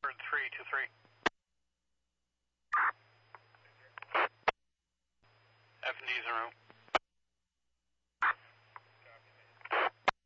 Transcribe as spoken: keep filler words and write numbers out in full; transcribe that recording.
three two three. F and D's en route.